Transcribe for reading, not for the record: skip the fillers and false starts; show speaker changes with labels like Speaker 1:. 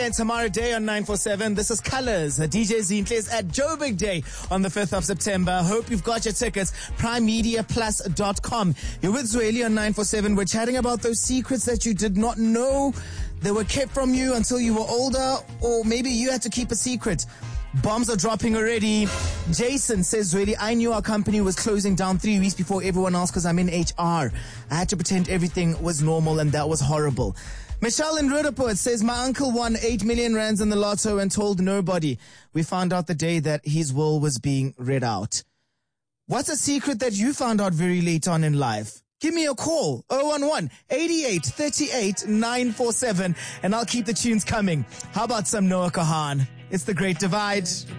Speaker 1: And tomorrow day on 947, this is Colors. DJ Zinhle is at Joburg Day on the 5th of September. Hope you've got your tickets. PrimeMediaPlus.com. You're with Zweli on 947. We're chatting about those secrets that you did not know they were kept from you until you were older, or maybe you had to keep a secret. Bombs are dropping already. Jason says, Zweli, I knew our company was closing down 3 weeks before everyone else because I'm in HR. I had to pretend everything was normal, and that was horrible. Michelle in Rudaport says, my uncle won 8 million rands in the lotto and told nobody. We found out the day that his will was being read out. What's a secret that you found out very late on in life? Give me a call, 011-8838-947, and I'll keep the tunes coming. How about some Noah Kahan? It's The Great Divide.